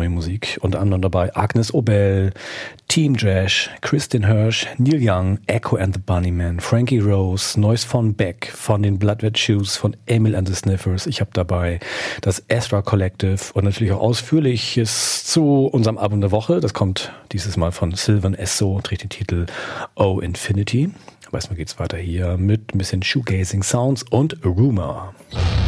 neue Musik. Unter anderem dabei Agnes Obel, Team Josh, Kristin Hirsch, Neil Young, Echo and the Bunnymen, Frankie Rose, Neues von Beck, von den Blood Red Shoes, von Emil and the Sniffers. Ich habe dabei das Ezra Collective und natürlich auch Ausführliches zu unserem Album der Woche. Das kommt dieses Mal von Sylvan Esso, trägt den Titel Oh Infinity. Aber erstmal geht's weiter hier mit ein bisschen Shoegazing Sounds und Rumor.